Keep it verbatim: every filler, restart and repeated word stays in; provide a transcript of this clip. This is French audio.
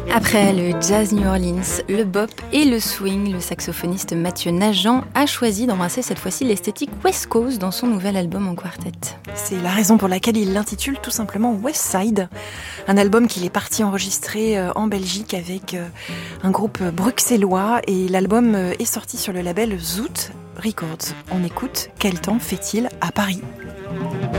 Après le jazz New Orleans, le bop et le swing, le saxophoniste Mathieu Nageant a choisi d'embrasser cette fois-ci l'esthétique West Coast dans son nouvel album en quartet. C'est la raison pour laquelle il l'intitule tout simplement West Side, un album qu'il est parti enregistrer en Belgique avec un groupe bruxellois et l'album est sorti sur le label Zoot Records. On écoute Quel temps fait-il à Paris ?